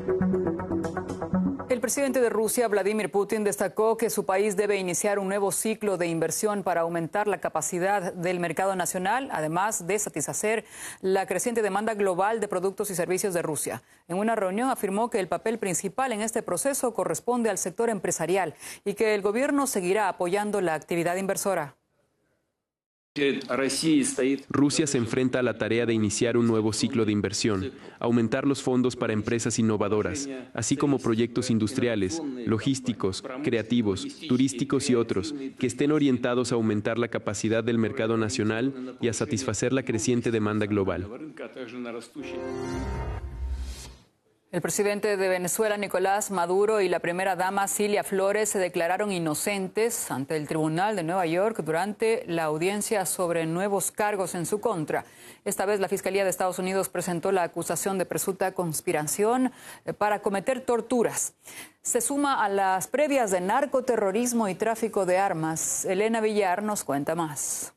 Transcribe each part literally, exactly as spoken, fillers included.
El presidente de Rusia, Vladimir Putin, destacó que su país debe iniciar un nuevo ciclo de inversión para aumentar la capacidad del mercado nacional, además de satisfacer la creciente demanda global de productos y servicios de Rusia. En una reunión afirmó que el papel principal en este proceso corresponde al sector empresarial y que el gobierno seguirá apoyando la actividad inversora. Rusia se enfrenta a la tarea de iniciar un nuevo ciclo de inversión, aumentar los fondos para empresas innovadoras, así como proyectos industriales, logísticos, creativos, turísticos y otros, que estén orientados a aumentar la capacidad del mercado nacional y a satisfacer la creciente demanda global. El presidente de Venezuela, Nicolás Maduro, y la primera dama, Cilia Flores, se declararon inocentes ante el Tribunal de Nueva York durante la audiencia sobre nuevos cargos en su contra. Esta vez la Fiscalía de Estados Unidos presentó la acusación de presunta conspiración para cometer torturas. Se suma a las previas de narcoterrorismo y tráfico de armas. Elena Villar nos cuenta más.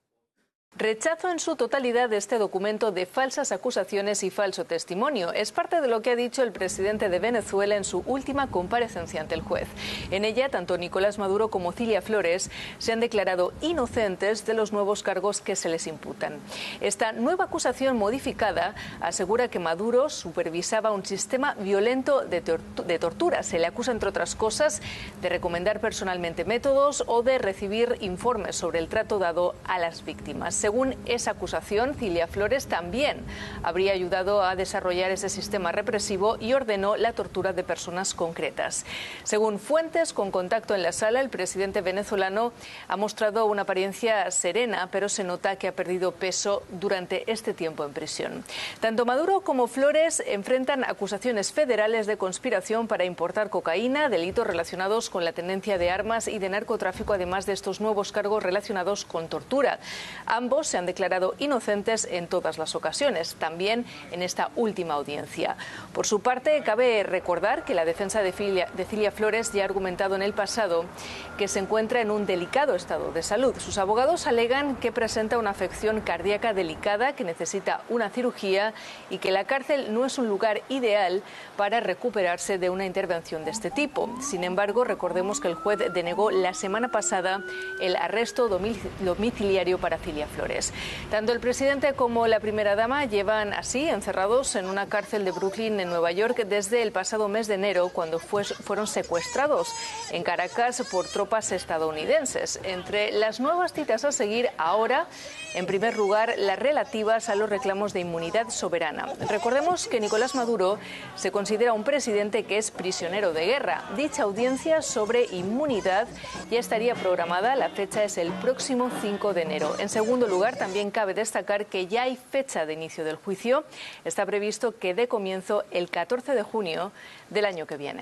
Rechazo en su totalidad de este documento de falsas acusaciones y falso testimonio. Es parte de lo que ha dicho el presidente de Venezuela en su última comparecencia ante el juez. En ella, tanto Nicolás Maduro como Cilia Flores se han declarado inocentes de los nuevos cargos que se les imputan. Esta nueva acusación modificada asegura que Maduro supervisaba un sistema violento de, tortu- de tortura. Se le acusa, entre otras cosas, de recomendar personalmente métodos o de recibir informes sobre el trato dado a las víctimas. Según esa acusación, Cilia Flores también habría ayudado a desarrollar ese sistema represivo y ordenó la tortura de personas concretas. Según fuentes con contacto en la sala, el presidente venezolano ha mostrado una apariencia serena, pero se nota que ha perdido peso durante este tiempo en prisión. Tanto Maduro como Flores enfrentan acusaciones federales de conspiración para importar cocaína, delitos relacionados con la tenencia de armas y de narcotráfico, además de estos nuevos cargos relacionados con tortura. Ambos se han declarado inocentes en todas las ocasiones, también en esta última audiencia. Por su parte, cabe recordar que la defensa de Cilia, de Cilia Flores ya ha argumentado en el pasado que se encuentra en un delicado estado de salud. Sus abogados alegan que presenta una afección cardíaca delicada, que necesita una cirugía y que la cárcel no es un lugar ideal para recuperarse de una intervención de este tipo. Sin embargo, recordemos que el juez denegó la semana pasada el arresto domiciliario para Cilia Flores. Tanto el presidente como la primera dama llevan así encerrados en una cárcel de Brooklyn, en Nueva York, desde el pasado mes de enero, cuando fue, fueron secuestrados en Caracas por tropas estadounidenses. Entre las nuevas citas a seguir ahora, en primer lugar, las relativas a los reclamos de inmunidad soberana. Recordemos que Nicolás Maduro se considera un presidente que es prisionero de guerra. Dicha audiencia sobre inmunidad ya estaría programada. La fecha es el próximo cinco de enero. En segundo lugar, también cabe destacar que ya hay fecha de inicio del juicio. Está previsto que dé comienzo el catorce de junio del año que viene.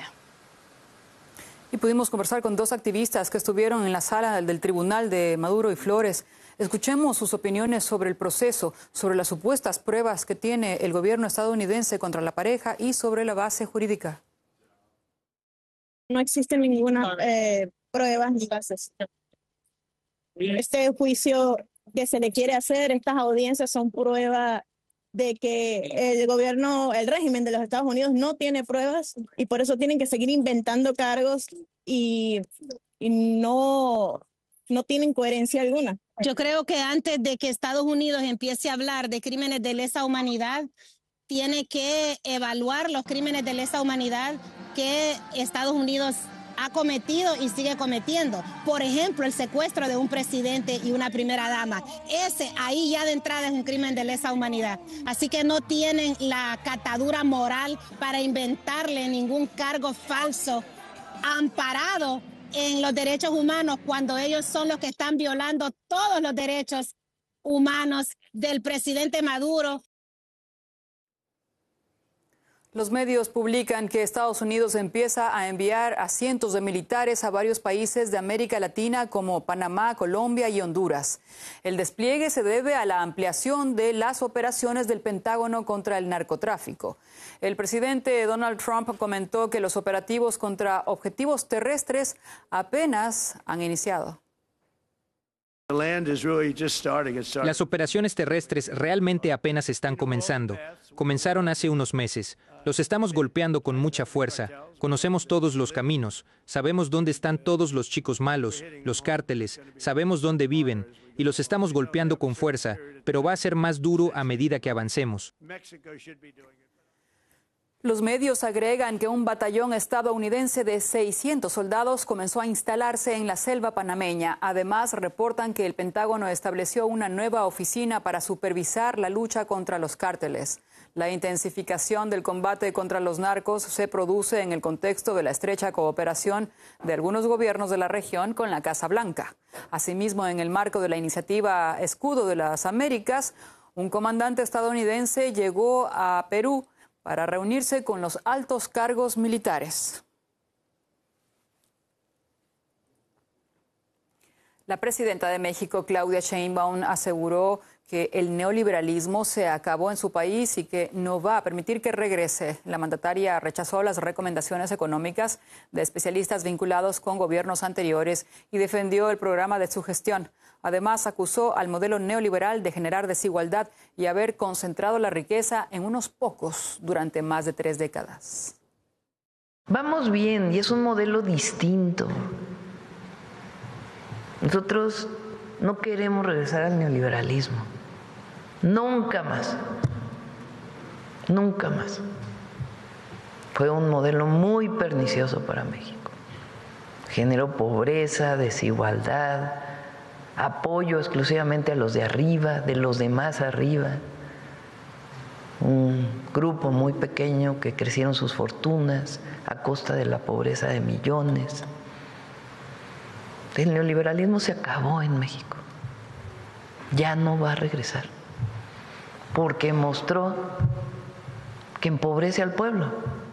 Y pudimos conversar con dos activistas que estuvieron en la sala del Tribunal de Maduro y Flores. Escuchemos sus opiniones sobre el proceso, sobre las supuestas pruebas que tiene el gobierno estadounidense contra la pareja y sobre la base jurídica. No existe ninguna eh, prueba ni bases. Este juicio que se le quiere hacer, estas audiencias son prueba de que el gobierno, el régimen de los Estados Unidos no tiene pruebas y por eso tienen que seguir inventando cargos y, y no, no tienen coherencia alguna. Yo creo que antes de que Estados Unidos empiece a hablar de crímenes de lesa humanidad, tiene que evaluar los crímenes de lesa humanidad que Estados Unidos ha cometido y sigue cometiendo. Por ejemplo, el secuestro de un presidente y una primera dama. Ese ahí ya de entrada es un crimen de lesa humanidad. Así que no tienen la catadura moral para inventarle ningún cargo falso amparado en los derechos humanos cuando ellos son los que están violando todos los derechos humanos del presidente Maduro. Los medios publican que Estados Unidos empieza a enviar a cientos de militares a varios países de América Latina como Panamá, Colombia y Honduras. El despliegue se debe a la ampliación de las operaciones del Pentágono contra el narcotráfico. El presidente Donald Trump comentó que los operativos contra objetivos terrestres apenas han iniciado. Las operaciones terrestres realmente apenas están comenzando. Comenzaron hace unos meses. Los estamos golpeando con mucha fuerza. Conocemos todos los caminos. Sabemos dónde están todos los chicos malos, los cárteles. Sabemos dónde viven. Y los estamos golpeando con fuerza. Pero va a ser más duro a medida que avancemos. Los medios agregan que un batallón estadounidense de seiscientos soldados comenzó a instalarse en la selva panameña. Además, reportan que el Pentágono estableció una nueva oficina para supervisar la lucha contra los cárteles. La intensificación del combate contra los narcos se produce en el contexto de la estrecha cooperación de algunos gobiernos de la región con la Casa Blanca. Asimismo, en el marco de la iniciativa Escudo de las Américas, un comandante estadounidense llegó a Perú para reunirse con los altos cargos militares. La presidenta de México, Claudia Sheinbaum, aseguró que el neoliberalismo se acabó en su país y que no va a permitir que regrese. La mandataria rechazó las recomendaciones económicas de especialistas vinculados con gobiernos anteriores y defendió el programa de su gestión. Además, acusó al modelo neoliberal de generar desigualdad y haber concentrado la riqueza en unos pocos durante más de tres décadas. Vamos bien y es un modelo distinto. Nosotros no queremos regresar al neoliberalismo. Nunca más. Nunca más. Fue un modelo muy pernicioso para México. Generó pobreza, desigualdad, apoyo exclusivamente a los de arriba, de los demás arriba. Un grupo muy pequeño que crecieron sus fortunas a costa de la pobreza de millones. El neoliberalismo se acabó en México. Ya no va a regresar. Porque mostró que empobrece al pueblo.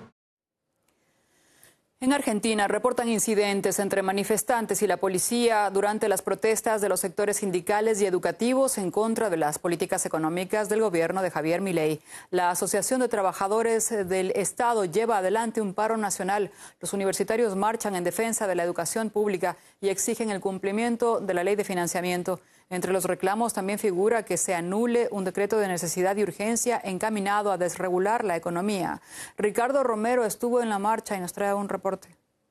En Argentina reportan incidentes entre manifestantes y la policía durante las protestas de los sectores sindicales y educativos en contra de las políticas económicas del gobierno de Javier Milei. La Asociación de Trabajadores del Estado lleva adelante un paro nacional. Los universitarios marchan en defensa de la educación pública y exigen el cumplimiento de la ley de financiamiento. Entre los reclamos también figura que se anule un decreto de necesidad y urgencia encaminado a desregular la economía. Ricardo Romero estuvo en la marcha y nos trae un reporte.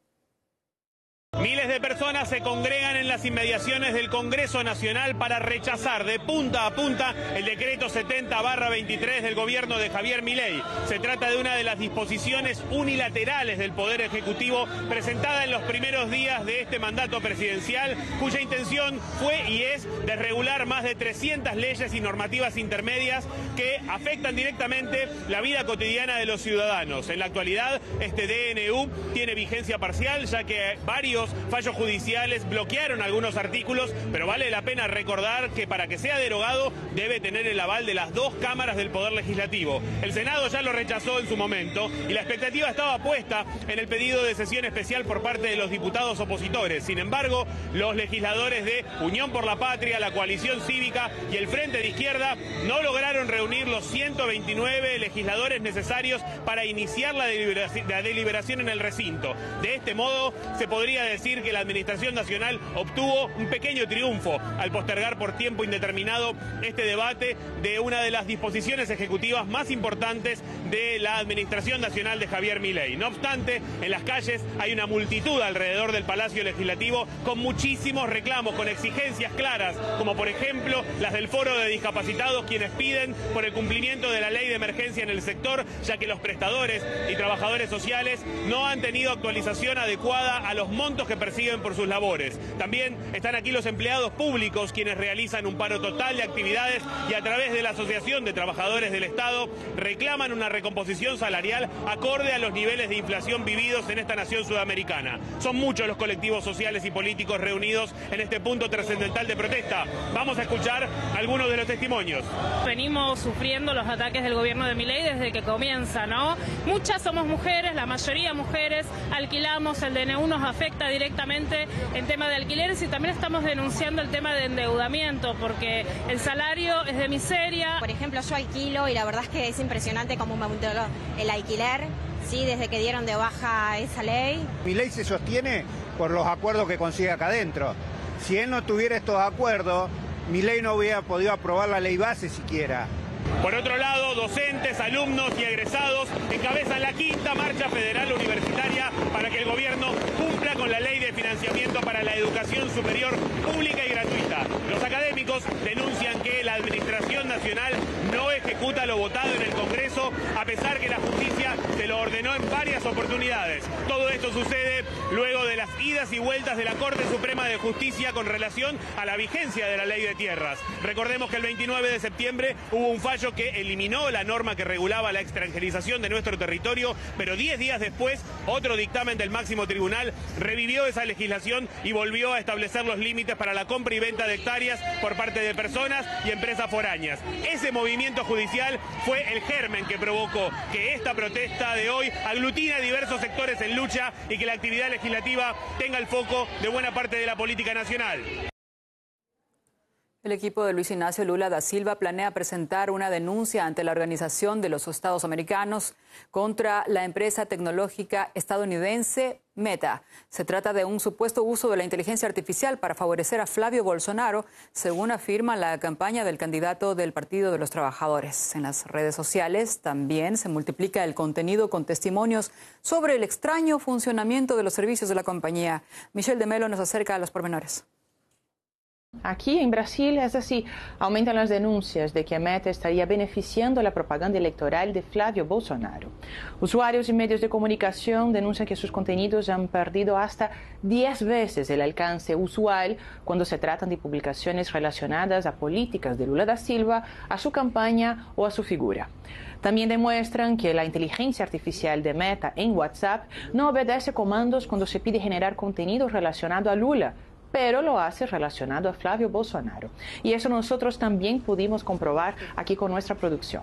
Miles de personas se congregan en las inmediaciones del Congreso Nacional para rechazar de punta a punta el decreto setenta barra veintitrés del gobierno de Javier Milei. Se trata de una de las disposiciones unilaterales del Poder Ejecutivo presentada en los primeros días de este mandato presidencial, cuya intención fue y es desregular más de trescientas leyes y normativas intermedias que afectan directamente la vida cotidiana de los ciudadanos. En la actualidad, este D N U tiene vigencia parcial, ya que varios fallos judiciales bloquearon algunos artículos, pero vale la pena recordar que para que sea derogado debe tener el aval de las dos cámaras del Poder Legislativo. El Senado ya lo rechazó en su momento y la expectativa estaba puesta en el pedido de sesión especial por parte de los diputados opositores. Sin embargo, los legisladores de Unión por la Patria, la Coalición Cívica y el Frente de Izquierda no lograron reunir los ciento veintinueve legisladores necesarios para iniciar la deliberación, la deliberación en el recinto. De este modo, se podría decir que la Administración Nacional obtuvo un pequeño triunfo al postergar por tiempo indeterminado este debate de una de las disposiciones ejecutivas más importantes de la Administración Nacional de Javier Milei. No obstante, en las calles hay una multitud alrededor del Palacio Legislativo con muchísimos reclamos, con exigencias claras, como por ejemplo las del Foro de Discapacitados, quienes piden por el cumplimiento de la ley de emergencia en el sector, ya que los prestadores y trabajadores sociales no han tenido actualización adecuada a los montos que persiguen por sus labores. También están aquí los empleados públicos, quienes realizan un paro total de actividades y a través de la Asociación de Trabajadores del Estado reclaman una recomposición salarial acorde a los niveles de inflación vividos en esta nación sudamericana. Son muchos los colectivos sociales y políticos reunidos en este punto trascendental de protesta. Vamos a escuchar algunos de los testimonios. Venimos sufriendo los ataques del gobierno de Milei desde que comienza, ¿no? Muchas somos mujeres, la mayoría mujeres, alquilamos, el D N U nos afecta directamente en tema de alquileres y también estamos denunciando el tema de endeudamiento porque el salario es de miseria. Por ejemplo, yo alquilo y la verdad es que es impresionante cómo me aumentó el alquiler, sí, desde que dieron de baja esa ley. Milei se sostiene por los acuerdos que consigue acá adentro. Si él no tuviera estos acuerdos, Milei no hubiera podido aprobar la ley base siquiera. Por otro lado, docentes, alumnos y egresados encabezan la quinta marcha federal universitaria para que el gobierno cumpla con la ley de financiamiento para la educación superior pública y gratuita. Los académicos denuncian que la Administración Nacional no ejecuta lo votado en el Congreso, a pesar que la justicia se lo ordenó en varias oportunidades. Todo esto sucede luego de las idas y vueltas de la Corte Suprema de Justicia con relación a la vigencia de la ley de tierras. Recordemos que el veintinueve de septiembre hubo un fallo que eliminó la norma que regulaba la extranjerización de nuestro territorio, pero diez días después, otro dictamen del máximo tribunal revivió esa legislación y volvió a establecer los límites para la compra y venta de hectáreas por parte de personas y empresas foráneas. Ese movimiento judicial fue el germen que provocó que esta protesta de hoy aglutina a diversos sectores en lucha y que la actividad legislativa tenga el foco de buena parte de la política nacional. El equipo de Luis Ignacio Lula da Silva planea presentar una denuncia ante la Organización de los Estados Americanos contra la empresa tecnológica estadounidense Meta. Se trata de un supuesto uso de la inteligencia artificial para favorecer a Flavio Bolsonaro, según afirma la campaña del candidato del Partido de los Trabajadores. En las redes sociales también se multiplica el contenido con testimonios sobre el extraño funcionamiento de los servicios de la compañía. Michelle de Melo nos acerca a los pormenores. Aquí en Brasil es así, aumentan las denuncias de que Meta estaría beneficiando la propaganda electoral de Flavio Bolsonaro. Usuarios y medios de comunicación denuncian que sus contenidos han perdido hasta diez veces el alcance usual cuando se tratan de publicaciones relacionadas a políticas de Lula da Silva, a su campaña o a su figura. También demuestran que la inteligencia artificial de Meta en WhatsApp no obedece comandos cuando se pide generar contenido relacionado a Lula, pero lo hace relacionado a Flavio Bolsonaro. Y eso nosotros también pudimos comprobar aquí con nuestra producción.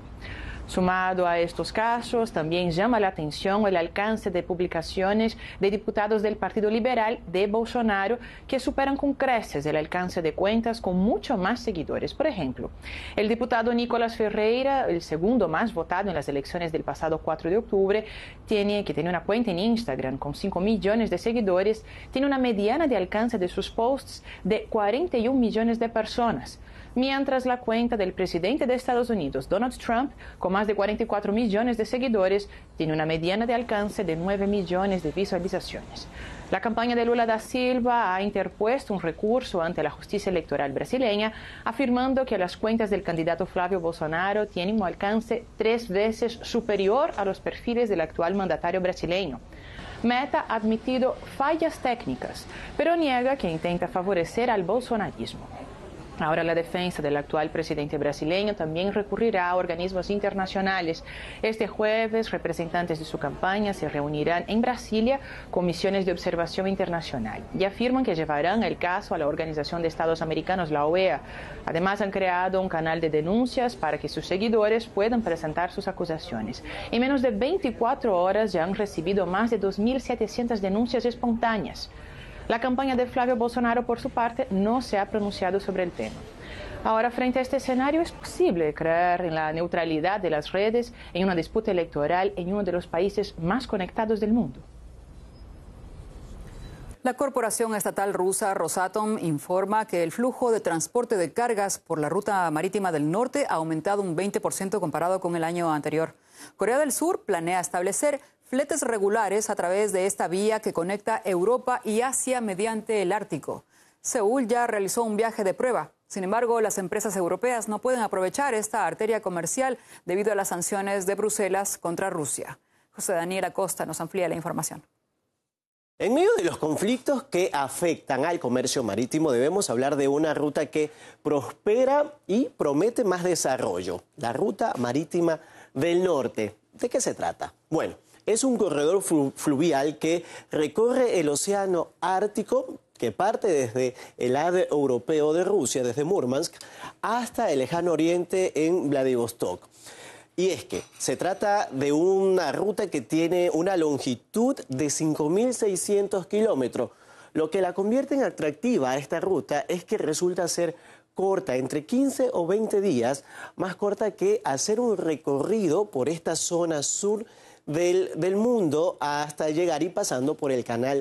Sumado a estos casos, también llama la atención el alcance de publicaciones de diputados del Partido Liberal de Bolsonaro que superan con creces el alcance de cuentas con mucho más seguidores. Por ejemplo, el diputado Nicolás Ferreira, el segundo más votado en las elecciones del pasado cuatro de octubre, tiene, que tiene una cuenta en Instagram con cinco millones de seguidores, tiene una mediana de alcance de sus posts de cuarenta y un millones de personas. Mientras la cuenta del presidente de Estados Unidos, Donald Trump, con más de cuarenta y cuatro millones de seguidores, tiene una mediana de alcance de nueve millones de visualizaciones. La campaña de Lula da Silva ha interpuesto un recurso ante la justicia electoral brasileña, afirmando que las cuentas del candidato Flavio Bolsonaro tienen un alcance tres veces superior a los perfiles del actual mandatario brasileño. Meta ha admitido fallas técnicas, pero niega que intenta favorecer al bolsonarismo. Ahora la defensa del actual presidente brasileño también recurrirá a organismos internacionales. Este jueves, representantes de su campaña se reunirán en Brasilia con misiones de observación internacional y afirman que llevarán el caso a la Organización de Estados Americanos, la O E A. Además, han creado un canal de denuncias para que sus seguidores puedan presentar sus acusaciones. En menos de veinticuatro horas ya han recibido más de dos mil setecientas denuncias espontáneas. La campaña de Flavio Bolsonaro, por su parte, no se ha pronunciado sobre el tema. Ahora, frente a este escenario, ¿es posible creer en la neutralidad de las redes en una disputa electoral en uno de los países más conectados del mundo? La corporación estatal rusa Rosatom informa que el flujo de transporte de cargas por la ruta marítima del norte ha aumentado un veinte por ciento comparado con el año anterior. Corea del Sur planea establecer fletes regulares a través de esta vía que conecta Europa y Asia mediante el Ártico. Seúl ya realizó un viaje de prueba. Sin embargo, las empresas europeas no pueden aprovechar esta arteria comercial debido a las sanciones de Bruselas contra Rusia. José Daniel Acosta nos amplía la información. En medio de los conflictos que afectan al comercio marítimo, debemos hablar de una ruta que prospera y promete más desarrollo, la ruta marítima del norte. ¿De qué se trata? Bueno, es un corredor flu- fluvial que recorre el océano Ártico, que parte desde el lado europeo de Rusia, desde Murmansk, hasta el lejano oriente en Vladivostok. Y es que se trata de una ruta que tiene una longitud de cinco mil seiscientos kilómetros. Lo que la convierte en atractiva a esta ruta es que resulta ser corta, entre quince o veinte días, más corta que hacer un recorrido por esta zona sur del, del mundo hasta llegar y pasando por el canal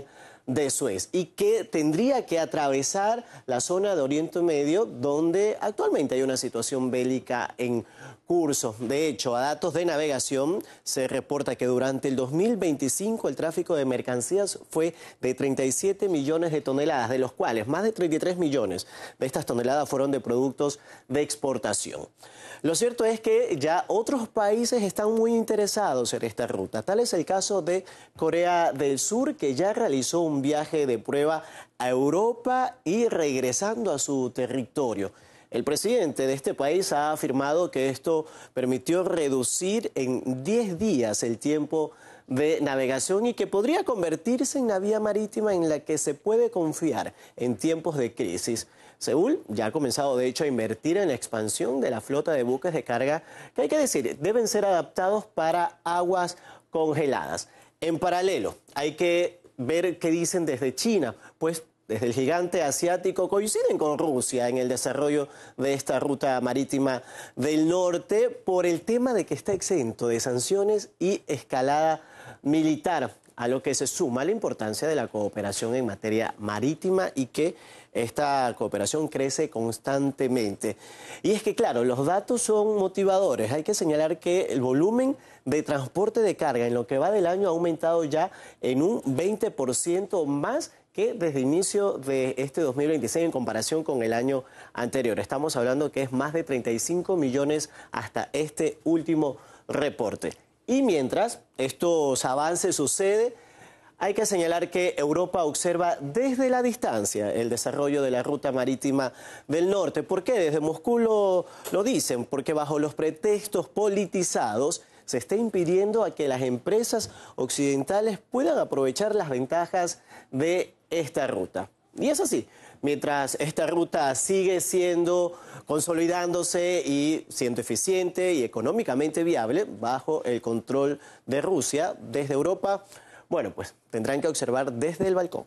de Suez y que tendría que atravesar la zona de Oriente Medio, donde actualmente hay una situación bélica en curso. De hecho, a datos de navegación se reporta que durante el dos mil veinticinco el tráfico de mercancías fue de treinta y siete millones de toneladas, de los cuales más de treinta y tres millones de estas toneladas fueron de productos de exportación. Lo cierto es que ya otros países están muy interesados en esta ruta. Tal es el caso de Corea del Sur, que ya realizó un viaje de prueba a Europa y regresando a su territorio. El presidente de este país ha afirmado que esto permitió reducir en diez días el tiempo de navegación y que podría convertirse en la vía marítima en la que se puede confiar en tiempos de crisis. Seúl ya ha comenzado, de hecho, a invertir en la expansión de la flota de buques de carga que, hay que decir, deben ser adaptados para aguas congeladas. En paralelo, hay que ver qué dicen desde China, pues desde el gigante asiático coinciden con Rusia en el desarrollo de esta ruta marítima del norte por el tema de que está exento de sanciones y escalada militar, a lo que se suma la importancia de la cooperación en materia marítima y que esta cooperación crece constantemente. Y es que, claro, los datos son motivadores. Hay que señalar que el volumen de transporte de carga en lo que va del año ha aumentado ya en un veinte por ciento más que desde el inicio de este dos mil veintiséis en comparación con el año anterior. Estamos hablando que es más de treinta y cinco millones hasta este último reporte. Y mientras estos avances suceden, hay que señalar que Europa observa desde la distancia el desarrollo de la ruta marítima del norte. ¿Por qué? Desde Moscú lo, lo dicen, porque bajo los pretextos politizados se está impidiendo a que las empresas occidentales puedan aprovechar las ventajas de esta ruta. Y es así, mientras esta ruta sigue siendo, consolidándose y siendo eficiente y económicamente viable bajo el control de Rusia, desde Europa, bueno, pues tendrán que observar desde el balcón.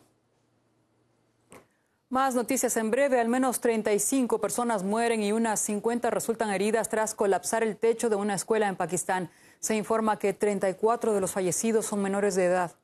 Más noticias en breve. Al menos treinta y cinco personas mueren y unas cincuenta resultan heridas tras colapsar el techo de una escuela en Pakistán. Se informa que treinta y cuatro de los fallecidos son menores de edad.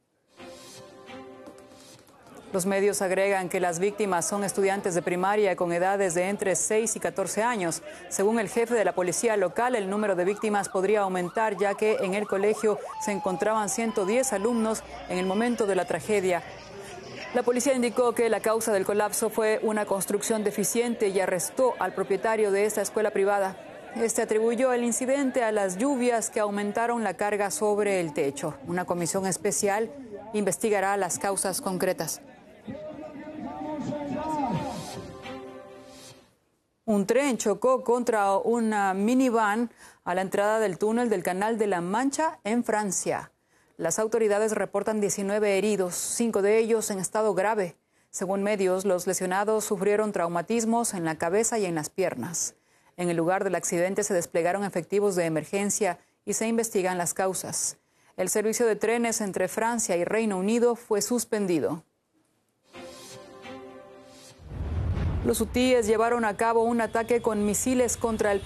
Los medios agregan que las víctimas son estudiantes de primaria con edades de entre seis y catorce años. Según el jefe de la policía local, el número de víctimas podría aumentar, ya que en el colegio se encontraban ciento diez alumnos en el momento de la tragedia. La policía indicó que la causa del colapso fue una construcción deficiente y arrestó al propietario de esta escuela privada. Este atribuyó el incidente a las lluvias que aumentaron la carga sobre el techo. Una comisión especial investigará las causas concretas. Un tren chocó contra una minivan a la entrada del túnel del Canal de la Mancha en Francia. Las autoridades reportan diecinueve heridos, cinco de ellos en estado grave. Según medios, los lesionados sufrieron traumatismos en la cabeza y en las piernas. En el lugar del accidente se desplegaron efectivos de emergencia y se investigan las causas. El servicio de trenes entre Francia y Reino Unido fue suspendido. Los hutíes llevaron a cabo un ataque con misiles contra el